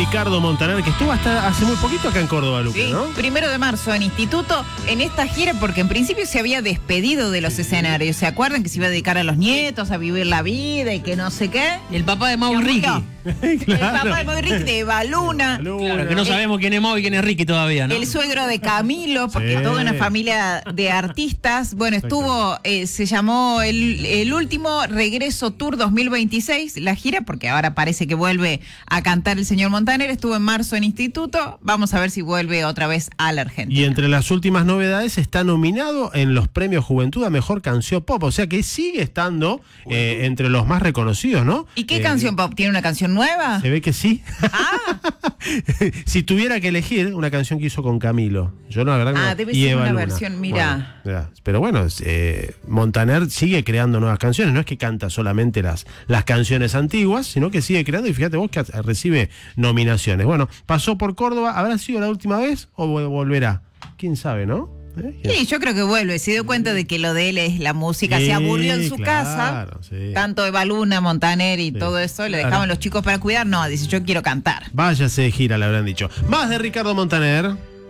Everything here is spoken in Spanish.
Ricardo Montaner, que estuvo hasta hace muy poquito acá en Córdoba, Luque, Sí, ¿no? 1 de marzo en Instituto, en esta gira, porque en principio se había despedido de los escenarios. ¿Se acuerdan que se iba a dedicar a los nietos, a vivir la vida y que no sé qué? El papá de Mau y Ricky. El papá de Mau y Ricky, de Eva Luna. Claro, que no sabemos quién es Mau y quién es Ricky todavía, ¿no? El suegro de Camilo, porque Sí. toda una familia de artistas. Bueno, estuvo, se llamó el último Regreso Tour 2026, la gira, porque ahora parece que vuelve a cantar el señor Montaner. Estuvo en marzo en Instituto. Vamos a ver si vuelve otra vez a la Argentina. Y entre las últimas novedades está nominado en los premios Juventud a Mejor Canción Pop, o sea que sigue estando entre los más reconocidos, ¿no? ¿Y qué canción pop? ¿Tiene una canción nueva? Se ve que sí. Ah, Si tuviera que elegir una canción que hizo con Camilo, yo la verdad que no. debe Y ser Eva una Luna. versión, mira. Bueno, ya. Pero bueno, Montaner sigue creando nuevas canciones, no es que canta solamente las canciones antiguas, sino que sigue creando, y fíjate vos que recibe nominaciones. Bueno, pasó por Córdoba, ¿habrá sido la última vez o volverá? ¿Quién sabe, no? sí, yo creo que vuelve. Se dio cuenta de que lo de él es la música. Sí, Se aburrió en su claro, casa. sí. Tanto Eva Luna, Montaner y Sí, todo eso. Le claro. dejaban los chicos para cuidar. No, dice, yo quiero cantar. Váyase de gira, le habrán dicho. Más de Ricardo Montaner.